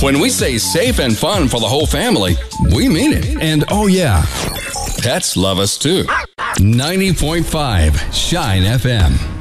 When we say safe and fun for the whole family, we mean it. And oh yeah, pets love us too. 90.5 Shine FM.